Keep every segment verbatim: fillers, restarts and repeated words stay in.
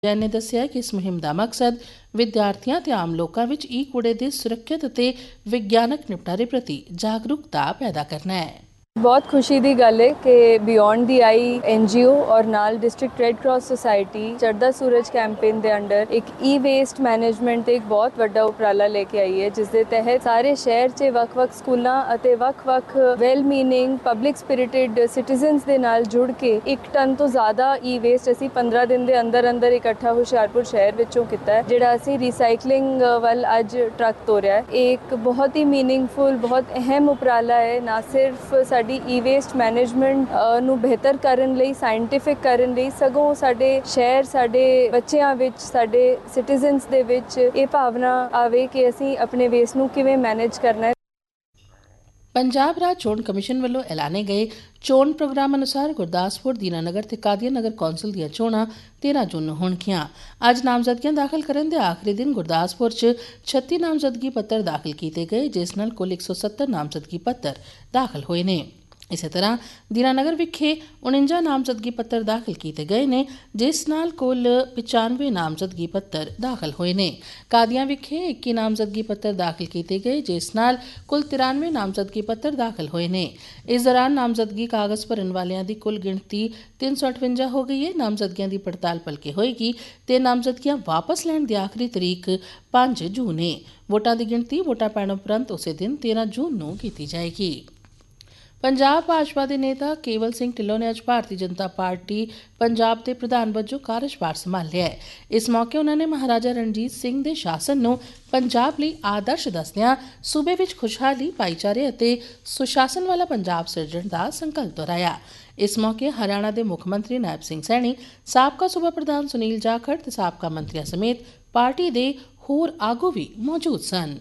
ਜੈਨ ਨੇ ਦੱਸਿਆ ਕਿ ਇਸ ਮੁਹਿੰਮ ਦਾ ਮਕਸਦ ਵਿਦਿਆਰਥੀਆਂ ਤੇ ਆਮ ਲੋਕਾਂ ਵਿੱਚ ਈ ਕੂੜੇ ਦੇ ਸੁਰੱਖਿਅਤ ਅਤੇ ਵਿਗਿਆਨਕ ਨਿਪਟਾਰੇ ਪ੍ਰਤੀ ਜਾਗਰੂਕਤਾ ਪੈਦਾ ਕਰਨਾ ਹੈ। ਬਹੁਤ ਖੁਸ਼ੀ ਦੀ ਗੱਲ ਹੈ ਕਿ ਬਿਯੋਂਡ ਦੀ ਆਈ ਐਨਜੀਓ ਔਰ ਨਾਲ ਡਿਸਟ੍ਰਿਕਟ ਰੈੱਡ ਕਰਾਸ ਸੁਸਾਇਟੀ ਚੜ੍ਹਦਾ ਸੂਰਜ ਕੈਂਪੇਨ ਦੇ ਅੰਡਰ ਇੱਕ ਈ ਵੇਸਟ ਮੈਨੇਜਮੈਂਟ ਤੇ ਇੱਕ ਬਹੁਤ ਵੱਡਾ ਉਪਰਾਲਾ ਲੈ ਕੇ ਆਈ ਹੈ, ਜਿਸ ਦੇ ਤਹਿਤ ਸਾਰੇ ਸ਼ਹਿਰ 'ਚ ਵੱਖ-ਵੱਖ ਸਕੂਲਾਂ ਅਤੇ ਵੱਖ-ਵੱਖ ਵੈਲ ਮੀਨਿੰਗ ਪਬਲਿਕ ਸਪਿਰਿਟਿਡ ਸਿਟੀਜ਼ਨਸ ਦੇ ਨਾਲ ਜੁੜ ਕੇ ਇੱਕ ਟਨ ਤੋਂ ਜ਼ਿਆਦਾ ਈ ਵੇਸਟ ਅਸੀਂ ਪੰਦਰਾਂ ਦਿਨ ਦੇ ਅੰਦਰ ਅੰਦਰ ਇਕੱਠਾ ਹੁਸ਼ਿਆਰਪੁਰ ਸ਼ਹਿਰ ਵਿੱਚੋਂ ਕੀਤਾ ਹੈ, ਜਿਹੜਾ ਅਸੀਂ ਰੀਸਾਈਕਲਿੰਗ ਵੱਲ ਅੱਜ ਟਰੱਕ ਤੋਰਿਆ ਹੈ। ਇਹ ਇੱਕ ਬਹੁਤ ਹੀ ਮੀਨਿੰਗਫੁਲ ਬਹੁਤ ਅਹਿਮ ਉਪਰਾਲਾ ਹੈ, ਨਾ ਸਿਰਫ ਸਾਡੀ ਈ ਵੇਸਟ ਮੈਨੇਜਮੈਂਟ ਨੂੰ ਬਿਹਤਰ ਕਰਨ ਲਈ ਸਾਇੰਟੀਫਿਕ ਕਰਨ ਲਈ ਸਗੋਂ ਸਾਡੇ ਸ਼ਹਿਰ ਸਾਡੇ ਬੱਚਿਆਂ ਵਿੱਚ ਸਾਡੇ ਸਿਟੀਜ਼ਨਸ ਦੇ ਵਿੱਚ ਇਹ ਭਾਵਨਾ ਆਵੇ ਕਿ ਅਸੀਂ ਆਪਣੇ ਵੇਸਟ ਨੂੰ ਕਿਵੇਂ ਮੈਨੇਜ ਕਰਨਾ ਹੈ। ਪੰਜਾਬ ਰਾਜ ਚੋਣ ਕਮਿਸ਼ਨ ਵੱਲੋਂ ਐਲਾਨੇ ਗਏ ਚੋਣ ਪ੍ਰੋਗਰਾਮ ਅਨੁਸਾਰ ਗੁਰਦਾਸਪੁਰ, ਦੀਨਾਨਗਰ ਤੇ ਕਾਦੀਆਂ ਨਗਰ ਕੌਂਸਲ ਦੀਆਂ ਚੋਣਾਂ ਤੇਰਾਂ ਜੂਨ ਨੂੰ ਹੋਣਗੀਆਂ। ਅੱਜ ਨਾਮਜ਼ਦਗੀਆਂ ਦਾਖਲ ਕਰਨ ਦੇ ਆਖਰੀ ਦਿਨ ਗੁਰਦਾਸਪੁਰ 'ਚ ਛੱਤੀ ਨਾਮਜ਼ਦਗੀ ਪੱਤਰ ਦਾਖਲ ਕੀਤੇ ਗਏ, ਜਿਸ ਨਾਲ ਕੁੱਲ ਇੱਕ ਸੌ ਸੱਤਰ ਨਾਮਜ਼ਦਗੀ ਪੱਤਰ ਦਾਖਲ ਹੋਏ ਨੇ। ਇਸੇ ਤਰ੍ਹਾਂ ਦੀਨਾਨਗਰ ਵਿਖੇ ਉਣੰਜਾ ਨਾਮਜ਼ਦਗੀ ਪੱਤਰ ਦਾਖਲ ਕੀਤੇ ਗਏ ਨੇ, ਜਿਸ ਨਾਲ ਕੁੱਲ ਪਚਾਨਵੇਂ ਨਾਮਜ਼ਦਗੀ ਪੱਤਰ ਦਾਖਲ ਹੋਏ ਨੇ। ਕਾਦੀਆਂ ਵਿਖੇ ਇੱਕੀ ਨਾਮਜ਼ਦਗੀ ਪੱਤਰ ਦਾਖਲ ਕੀਤੇ ਗਏ, ਜਿਸ ਨਾਲ ਕੁੱਲ ਤਿਰਾਨਵੇਂ ਨਾਮਜ਼ਦਗੀ ਪੱਤਰ ਦਾਖਲ ਹੋਏ ਨੇ। ਇਸ ਦੌਰਾਨ ਨਾਮਜ਼ਦਗੀ ਕਾਗਜ਼ ਭਰਨ ਵਾਲਿਆਂ ਦੀ ਕੁੱਲ ਗਿਣਤੀ ਤਿੰਨ ਸੌ ਅਠਵੰਜਾ ਹੋ ਗਈ ਹੈ। ਨਾਮਜ਼ਦਗੀਆਂ ਦੀ ਪੜਤਾਲ ਭਲਕੇ ਹੋਏਗੀ ਤੇ ਨਾਮਜ਼ਦਗੀਆਂ ਵਾਪਸ ਲੈਣ ਦੀ ਆਖਰੀ ਤਰੀਕ ਪੰਜ ਜੂਨ ਹੈ। ਵੋਟਾਂ ਦੀ ਗਿਣਤੀ ਵੋਟਾਂ ਪੈਣ ਉਪਰੰਤ ਉਸੇ ਦਿਨ ਤੇਰਾਂ ਜੂਨ ਨੂੰ ਕੀਤੀ ਜਾਏਗੀ। ਪੰਜਾਬ ਭਾਜਪਾ ਦੇ ਨੇਤਾ ਕੇਵਲ ਸਿੰਘ ਢਿੱਲੋਂ ਨੇ ਅੱਜ ਭਾਰਤੀ ਜਨਤਾ ਪਾਰਟੀ ਪੰਜਾਬ ਦੇ ਪ੍ਰਧਾਨ ਵਜੋਂ ਕਾਰਜਭਾਰ ਸੰਭਾਲਿਆ ਹੈ। ਇਸ ਮੌਕੇ ਉਨ੍ਹਾਂ ਨੇ ਮਹਾਰਾਜਾ ਰਣਜੀਤ ਸਿੰਘ ਦੇ ਸ਼ਾਸਨ ਨੂੰ ਪੰਜਾਬ ਲਈ ਆਦਰਸ਼ ਦੱਸਦਿਆਂ ਸੂਬੇ ਵਿੱਚ ਖੁਸ਼ਹਾਲੀ, ਭਾਈਚਾਰੇ ਅਤੇ ਸੁਸ਼ਾਸਨ ਵਾਲਾ ਪੰਜਾਬ ਸਿਰਜਣ ਦਾ ਸੰਕਲਪ ਦੁਹਰਾਇਆ। ਇਸ ਮੌਕੇ ਹਰਿਆਣਾ ਦੇ ਮੁੱਖ ਮੰਤਰੀ ਨਾਇਬ ਸਿੰਘ ਸੈਣੀ, ਸਾਬਕਾ ਸੂਬਾ ਪ੍ਰਧਾਨ ਸੁਨੀਲ ਜਾਖੜ ਤੇ ਸਾਬਕਾ ਮੰਤਰੀਆਂ ਸਮੇਤ ਪਾਰਟੀ ਦੇ ਹੋਰ ਆਗੂ ਵੀ ਮੌਜੂਦ ਸਨ।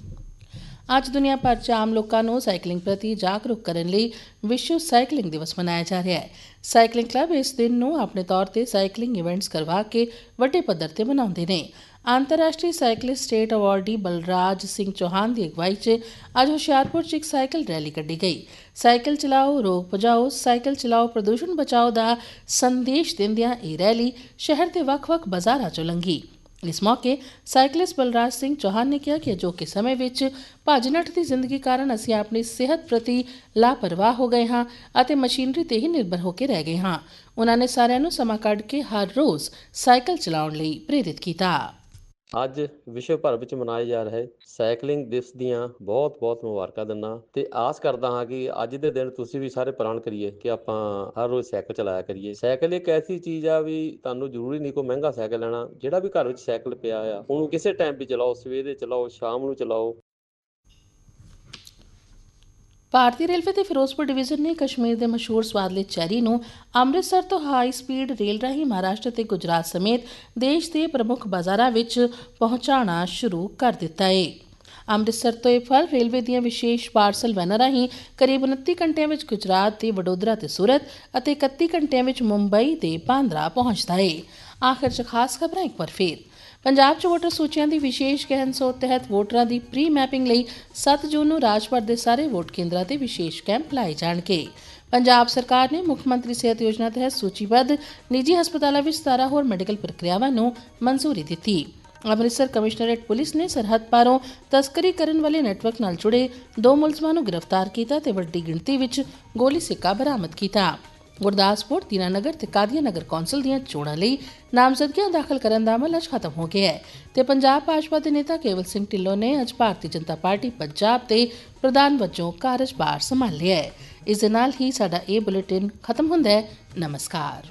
ਅੱਜ ਦੁਨੀਆ ਭਰ 'ਚ ਆਮ ਲੋਕਾਂ ਨੂੰ ਸਾਈਕਲਿੰਗ ਪ੍ਰਤੀ ਜਾਗਰੂਕ ਕਰਨ ਲਈ ਵਿਸ਼ਵ ਸਾਈਕਲਿੰਗ ਦਿਵਸ ਮਨਾਇਆ ਜਾ ਰਿਹਾ ਹੈ। ਸਾਈਕਲਿੰਗ ਕਲੱਬ ਇਸ ਦਿਨ ਨੂੰ ਆਪਣੇ ਤੌਰ ਤੇ ਸਾਈਕਲਿੰਗ ਇਵੈਂਟਸ ਕਰਵਾ ਕੇ ਵੱਡੇ ਪੱਧਰ ਤੇ ਮਨਾਉਂਦੇ ਨੇ। ਅੰਤਰਰਾਸ਼ਟਰੀ cyclist state awardee Balraj Singh Chauhan ਦੀ ਅਗਵਾਈ 'ਚ ਅੱਜ ਹੁਸ਼ਿਆਰਪੁਰ 'ਚ ਇੱਕ ਸਾਈਕਲ ਰੈਲੀ ਕੱਢੀ ਗਈ। ਸਾਈਕਲ ਚਲਾਓ, ਰੋਗ ਭਜਾਓ, ਸਾਈਕਲ ਚਲਾਓ, ਪ੍ਰਦੂਸ਼ਣ ਬਚਾਓ ਦਾ ਸੰਦੇਸ਼ ਦਿੰਦਿਆਂ ਇਹ ਰੈਲੀ ਸ਼ਹਿਰ ਦੇ ਵੱਖ-ਵੱਖ ਬਾਜ਼ਾਰਾਂ 'ਚੋਂ ਲੰਘੀ। ਇਸ ਮੌਕੇ ਸਾਈਕਲਿਸਟ ਬਲਰਾਜ ਸਿੰਘ ਚੌਹਾਨ ਨੇ ਕਿਹਾ ਕਿ ਅਜੋਕੇ ਸਮੇਂ ਵਿੱਚ ਭੱਜ ਨੱਠ ਦੀ ਜ਼ਿੰਦਗੀ ਕਾਰਨ ਅਸੀਂ ਆਪਣੀ ਸਿਹਤ ਪ੍ਰਤੀ ਲਾਪਰਵਾਹ ਹੋ ਗਏ ਹਾਂ ਅਤੇ ਮਸ਼ੀਨਰੀ ਤੇ ਹੀ ਨਿਰਭਰ ਹੋ ਕੇ ਰਹਿ ਗਏ ਹਾਂ। ਉਨ੍ਹਾਂ ਨੇ ਸਾਰਿਆਂ ਨੂੰ ਸਮਾਂ ਕੱਢ ਕੇ ਹਰ ਰੋਜ਼ ਸਾਈਕਲ ਚਲਾਉਣ ਲਈ ਪ੍ਰੇਰਿਤ ਕੀਤਾ। ਅੱਜ ਵਿਸ਼ਵ ਭਰ ਵਿੱਚ ਮਨਾਏ ਜਾ ਰਹੇ ਸਾਈਕਲਿੰਗ ਦਿਵਸ ਦੀਆਂ ਬਹੁਤ ਬਹੁਤ ਮੁਬਾਰਕਾਂ ਦਿੰਦਾ ਤੇ ਆਸ ਕਰਦਾ ਹਾਂ ਕਿ ਅੱਜ ਦੇ ਦਿਨ ਤੁਸੀਂ ਵੀ ਸਾਰੇ ਪ੍ਰਣ ਕਰੀਏ ਕਿ ਆਪਾਂ ਹਰ ਰੋਜ਼ ਸਾਈਕਲ ਚਲਾਇਆ ਕਰੀਏ। ਸਾਈਕਲ ਇੱਕ ਐਸੀ ਚੀਜ਼ ਆ ਵੀ ਤੁਹਾਨੂੰ ਜ਼ਰੂਰੀ ਨਹੀਂ ਕੋਈ ਮਹਿੰਗਾ ਸਾਈਕਲ ਲੈਣਾ। ਜਿਹੜਾ ਵੀ ਘਰ ਵਿੱਚ ਸਾਈਕਲ ਪਿਆ ਆ ਉਹਨੂੰ ਕਿਸੇ ਟਾਈਮ ਵੀ ਚਲਾਓ, ਸਵੇਰੇ ਚਲਾਓ, ਸ਼ਾਮ ਨੂੰ ਚਲਾਓ। ਭਾਰਤੀ ਰੇਲਵੇ ਦੇ ਫਿਰੋਜ਼ਪੁਰ ਡਿਵੀਜ਼ਨ ਨੇ ਕਸ਼ਮੀਰ ਦੇ ਮਸ਼ਹੂਰ ਸਵਾਦਲੇ ਚੈਰੀ ਨੂੰ ਅੰਮ੍ਰਿਤਸਰ ਤੋਂ ਹਾਈ ਸਪੀਡ ਰੇਲ ਰਾਹੀਂ ਮਹਾਰਾਸ਼ਟਰ ਤੇ ਗੁਜਰਾਤ ਸਮੇਤ ਦੇਸ਼ ਦੇ ਪ੍ਰਮੁੱਖ ਬਾਜ਼ਾਰਾਂ ਵਿੱਚ ਪਹੁੰਚਾਉਣਾ ਸ਼ੁਰੂ ਕਰ ਦਿੱਤਾ ਹੈ। ਅੰਮ੍ਰਿਤਸਰ ਤੋਂ ਇਹ ਫਲ ਰੇਲਵੇ ਦੀਆਂ ਵਿਸ਼ੇਸ਼ ਪਾਰਸਲ ਵੈਨਾਂ ਰਾਹੀਂ ਕਰੀਬ ਉਨੱਤੀ ਘੰਟਿਆਂ ਵਿੱਚ ਗੁਜਰਾਤ ਦੇ ਵਡੋਦਰਾ ਤੇ ਸੂਰਤ ਅਤੇ ਇਕੱਤੀ ਘੰਟਿਆਂ ਵਿੱਚ ਮੁੰਬਈ ਤੇ ਬਾਂਦਰਾ ਪਹੁੰਚਦਾ ਹੈ। ਆਖਿਰ 'ਚ ਖਾਸ ਖਬਰਾਂ ਇੱਕ ਵਾਰ ਫੇਰ। ਪੰਜਾਬ 'ਚ ਵੋਟਰ ਸੂਚੀਆਂ ਦੀ ਵਿਸ਼ੇਸ਼ ਗਹਿਣ ਸੋਧ ਤਹਿਤ ਵੋਟਰਾਂ ਦੀ ਪ੍ਰੀ ਮੈਪਿੰਗ ਲਈ ਸੱਤ ਜੂਨ ਨੂੰ ਰਾਜ ਭਰ ਦੇ ਸਾਰੇ ਵੋਟ ਕੇਂਦਰਾਂ ਤੇ ਵਿਸ਼ੇਸ਼ ਕੈਂਪ ਲਾਏ ਜਾਣਗੇ। ਪੰਜਾਬ ਸਰਕਾਰ ਨੇ ਮੁੱਖ ਮੰਤਰੀ ਸਿਹਤ ਯੋਜਨਾ ਤਹਿਤ ਸੂਚੀਬੱਧ ਨਿੱਜੀ ਹਸਪਤਾਲਾਂ ਵਿੱਚ ਸਤਾਰਾਂ ਹੋਰ ਮੈਡੀਕਲ ਪ੍ਰਕਿਰਿਆਵਾਂ ਨੂੰ ਮਨਜ਼ੂਰੀ ਦਿੱਤੀ। ਅੰਮ੍ਰਿਤਸਰ ਕਮਿਸ਼ਨਰੇਟ ਪੁਲਿਸ ਨੇ ਸਰਹੱਦ ਪਾਰੋਂ ਤਸਕਰੀ ਕਰਨ ਵਾਲੇ ਨੈਟਵਰਕ ਨਾਲ ਜੁੜੇ ਦੋ ਮੁਲਜ਼ਮਾਂ ਨੂੰ ਗ੍ਰਿਫਤਾਰ ਕੀਤਾ ਤੇ ਵੱਡੀ ਗਿਣਤੀ ਵਿੱਚ ਗੋਲੀ ਸਿੱਕਾ ਬਰਾਮਦ ਕੀਤਾ। ਗੁਰਦਾਸਪੁਰ, ਦੀਨਾਨਗਰ ਤੇ ਕਾਦੀਆਂ ਨਗਰ ਕੌਂਸਲ ਦੀਆਂ ਚੋਣਾਂ ਲਈ ਨਾਮਜ਼ਦਗੀਆਂ ਦਾਖਲ ਕਰਨ ਦਾ ਅਮਲ ਅੱਜ ਖਤਮ ਹੋ ਗਿਆ ਹੈ ਤੇ ਪੰਜਾਬ ਭਾਜਪਾ ਦੇ ਨੇਤਾ ਕੇਵਲ ਸਿੰਘ ਢਿੱਲੋਂ ਨੇ ਅੱਜ ਭਾਰਤੀ ਜਨਤਾ ਪਾਰਟੀ ਪੰਜਾਬ ਦੇ ਪ੍ਰਧਾਨ ਵਜੋਂ ਕਾਰਜਭਾਰ ਸੰਭਾਲਿਆ ਹੈ। ਇਸ ਦੇ ਨਾਲ ਹੀ ਸਾਡਾ ਇਹ ਬੁਲੇਟਿਨ ਖਤਮ ਹੁੰਦਾ ਹੈ। ਨਮਸਕਾਰ।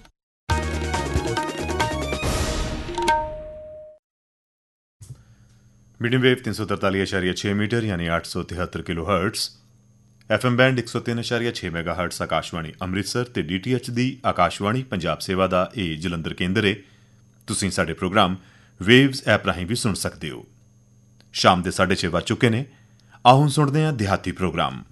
मीडियम वेव तीन सौ तरतालीस अशारिया छः मीटर यानी आठ सौ तिहत्तर kilo hertz, F M band एक सौ तीन अशारिया छः मैगा हर्ट्स आकाशवाणी अंमृतसर ते डी टी एच दी आकाशवाणी पंजाब सेवा दा ਇਹ ਜਲੰਧਰ ਕੇਂਦਰ ਹੈ। ਤੁਸੀਂ ਸਾਡੇ ਪ੍ਰੋਗਰਾਮ ਵੇਵਜ਼ ਐਪ ਰਾਹੀਂ ਵੀ ਸੁਣ ਸਕਦੇ ਹੋ। ਸ਼ਾਮ ਦੇ ਸਾਢੇ ਛੇ ਵੱਜ ਚੁੱਕੇ ਨੇ। ਆਓ ਹੁਣ ਸੁਣਦੇ ਹਾਂ ਦਿਹਾਤੀ ਪ੍ਰੋਗਰਾਮ।